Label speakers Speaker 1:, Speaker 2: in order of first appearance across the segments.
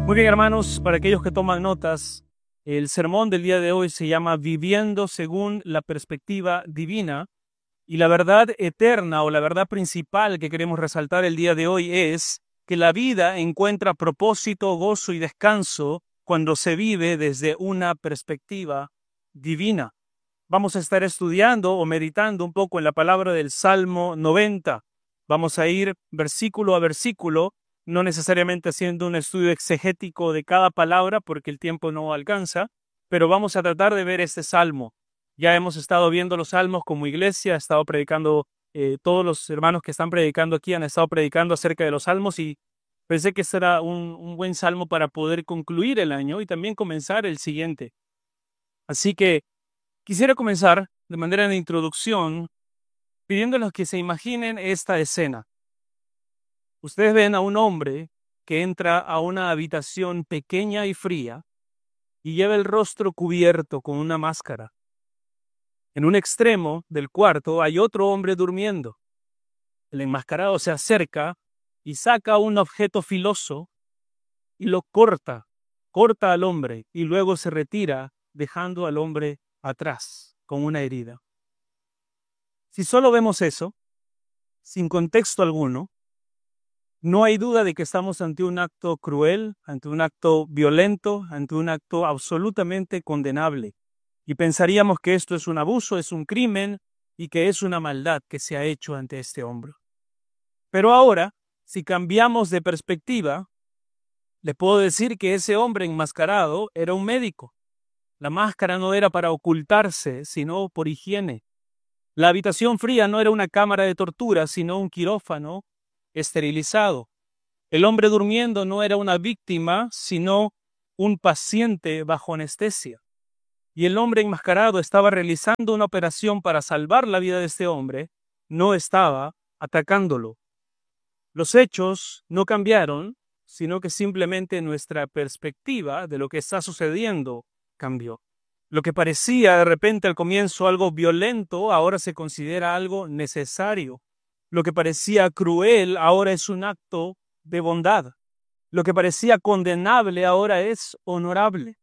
Speaker 1: Muy bien, hermanos, para aquellos que toman notas, el sermón del día de hoy se llama Viviendo según la perspectiva divina, y la verdad eterna o la verdad principal que queremos resaltar el día de hoy es que la vida encuentra propósito, gozo y descanso cuando se vive desde una perspectiva divina. Vamos a estar estudiando o meditando un poco en la palabra del Salmo 90. Vamos a ir versículo a versículo, no necesariamente haciendo un estudio exegético de cada palabra porque el tiempo no alcanza, pero vamos a tratar de ver este salmo. Ya hemos estado viendo los salmos como iglesia, ha estado predicando, todos los hermanos que están predicando aquí han estado predicando acerca de los salmos y pensé que será un buen salmo para poder concluir el año y también comenzar el siguiente. Así que quisiera comenzar de manera de introducción pidiéndoles que se imaginen esta escena. Ustedes ven a un hombre que entra a una habitación pequeña y fría y lleva el rostro cubierto con una máscara. En un extremo del cuarto hay otro hombre durmiendo. El enmascarado se acerca y saca un objeto filoso y lo corta al hombre y luego se retira dejando al hombre atrás con una herida. Si solo vemos eso, sin contexto alguno, no hay duda de que estamos ante un acto cruel, ante un acto violento, ante un acto absolutamente condenable. Y pensaríamos que esto es un abuso, es un crimen y que es una maldad que se ha hecho ante este hombre. Pero ahora, si cambiamos de perspectiva, le puedo decir que ese hombre enmascarado era un médico. La máscara no era para ocultarse, sino por higiene. La habitación fría no era una cámara de tortura, sino un quirófano esterilizado. El hombre durmiendo no era una víctima, sino un paciente bajo anestesia. Y el hombre enmascarado estaba realizando una operación para salvar la vida de este hombre, no estaba atacándolo. Los hechos no cambiaron, sino que simplemente nuestra perspectiva de lo que está sucediendo cambió. Lo que parecía de repente al comienzo algo violento, ahora se considera algo necesario. Lo que parecía cruel, ahora es un acto de bondad. Lo que parecía condenable, ahora es honorable.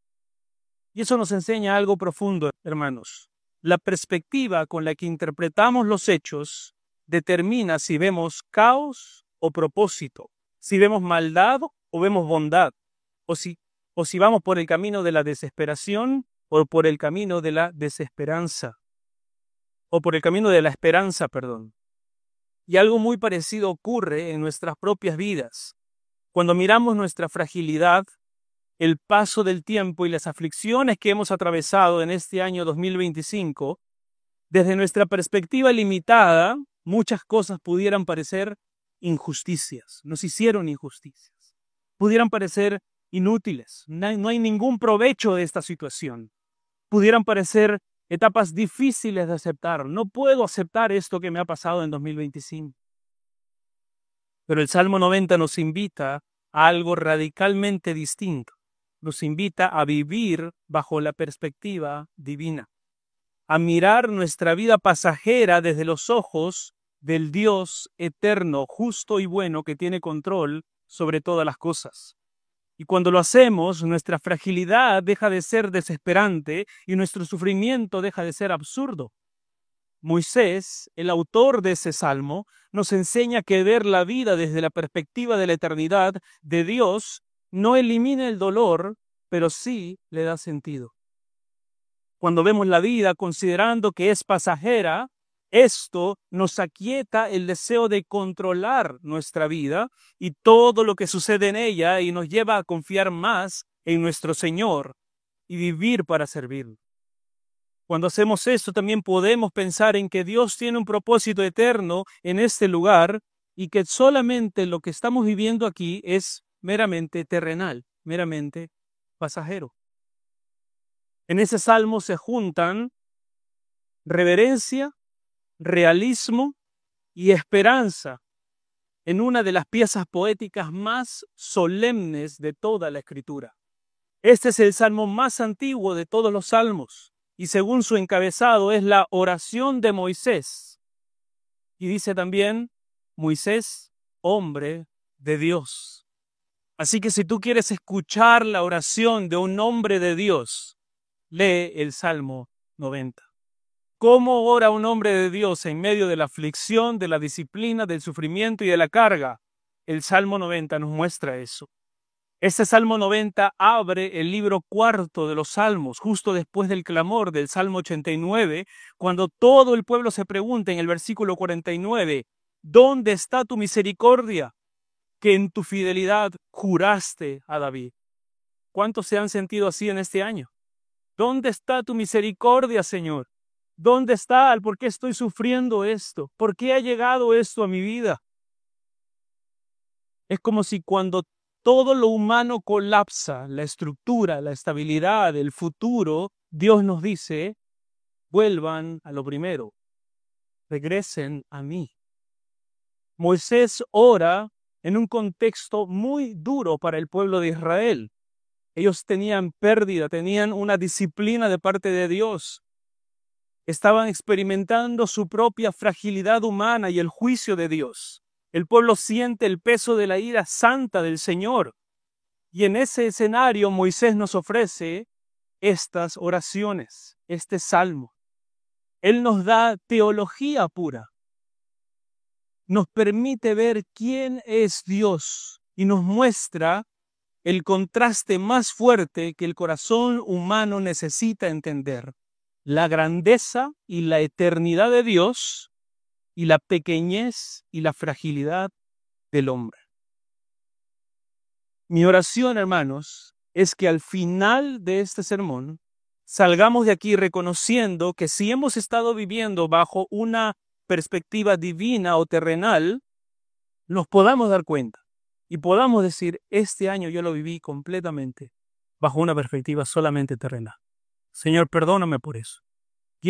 Speaker 1: Y eso nos enseña algo profundo, hermanos. La perspectiva con la que interpretamos los hechos determina si vemos caos o propósito, si vemos maldad o vemos bondad, o si vamos por el camino de la desesperación o por el camino de la desesperanza, o por el camino de la esperanza, perdón. Y algo muy parecido ocurre en nuestras propias vidas. Cuando miramos nuestra fragilidad, el paso del tiempo y las aflicciones que hemos atravesado en este año 2025, desde nuestra perspectiva limitada, muchas cosas pudieran parecer injusticias, nos hicieron injusticias, pudieran parecer inútiles, no hay ningún provecho de esta situación, pudieran parecer etapas difíciles de aceptar, no puedo aceptar esto que me ha pasado en 2025. Pero el Salmo 90 nos invita a algo radicalmente distinto, nos invita a vivir bajo la perspectiva divina, a mirar nuestra vida pasajera desde los ojos del Dios eterno, justo y bueno que tiene control sobre todas las cosas. Y cuando lo hacemos, nuestra fragilidad deja de ser desesperante y nuestro sufrimiento deja de ser absurdo. Moisés, el autor de ese salmo, nos enseña que ver la vida desde la perspectiva de la eternidad de Dios no elimina el dolor, pero sí le da sentido. Cuando vemos la vida considerando que es pasajera, esto nos aquieta el deseo de controlar nuestra vida y todo lo que sucede en ella y nos lleva a confiar más en nuestro Señor y vivir para servirlo. Cuando hacemos esto también podemos pensar en que Dios tiene un propósito eterno en este lugar y que solamente lo que estamos viviendo aquí es meramente terrenal, meramente pasajero. En ese salmo se juntan reverencia, realismo y esperanza en una de las piezas poéticas más solemnes de toda la Escritura. Este es el salmo más antiguo de todos los salmos y según su encabezado es la oración de Moisés. Y dice también, Moisés, hombre de Dios. Así que si tú quieres escuchar la oración de un hombre de Dios, lee el Salmo 90. ¿Cómo ora un hombre de Dios en medio de la aflicción, de la disciplina, del sufrimiento y de la carga? El Salmo 90 nos muestra eso. Este Salmo 90 abre el libro cuarto de los Salmos, justo después del clamor del Salmo 89, cuando todo el pueblo se pregunta en el versículo 49, ¿dónde está tu misericordia que en tu fidelidad juraste a David? ¿Cuántos se han sentido así en este año? ¿Dónde está tu misericordia, Señor? ¿Dónde está? ¿Por qué estoy sufriendo esto? ¿Por qué ha llegado esto a mi vida? Es como si cuando todo lo humano colapsa, la estructura, la estabilidad, el futuro, Dios nos dice, vuelvan a lo primero, regresen a mí. Moisés ora en un contexto muy duro para el pueblo de Israel. Ellos tenían pérdida, tenían una disciplina de parte de Dios. Estaban experimentando su propia fragilidad humana y el juicio de Dios. El pueblo siente el peso de la ira santa del Señor. Y en ese escenario Moisés nos ofrece estas oraciones, este salmo. Él nos da teología pura. Nos permite ver quién es Dios y nos muestra el contraste más fuerte que el corazón humano necesita entender. La grandeza y la eternidad de Dios y la pequeñez y la fragilidad del hombre. Mi oración, hermanos, es que al final de este sermón salgamos de aquí reconociendo que si hemos estado viviendo bajo una perspectiva divina o terrenal, nos podamos dar cuenta y podamos decir, este año yo lo viví completamente bajo una perspectiva solamente terrenal. Señor, perdóname por eso.